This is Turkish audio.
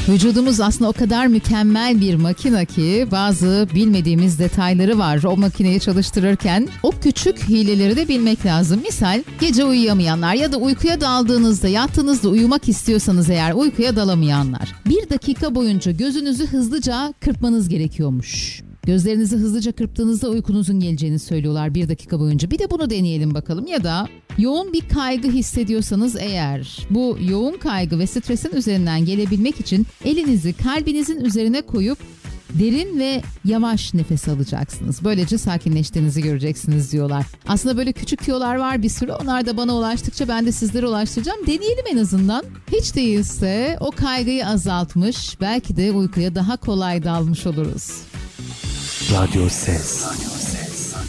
Vücudumuz aslında o kadar mükemmel bir makine ki bazı bilmediğimiz detayları var. O makineyi çalıştırırken o küçük hileleri de bilmek lazım. Misal gece uyuyamayanlar ya da uykuya daldığınızda, yattığınızda uyumak istiyorsanız eğer uykuya dalamayanlar. 1 dakika boyunca gözünüzü hızlıca kırpmanız gerekiyormuş. Gözlerinizi hızlıca kırptığınızda uykunuzun geleceğini söylüyorlar 1 dakika boyunca. Bir de bunu deneyelim bakalım. Ya da yoğun bir kaygı hissediyorsanız eğer, bu yoğun kaygı ve stresin üzerinden gelebilmek için elinizi kalbinizin üzerine koyup derin ve yavaş nefes alacaksınız. Böylece sakinleştiğinizi göreceksiniz diyorlar. Aslında böyle küçük tüyolar var bir sürü. Onlar da bana ulaştıkça ben de sizlere ulaştıracağım. Deneyelim en azından. Hiç değilse o kaygıyı azaltmış, belki de uykuya daha kolay dalmış oluruz. Radyo Ses.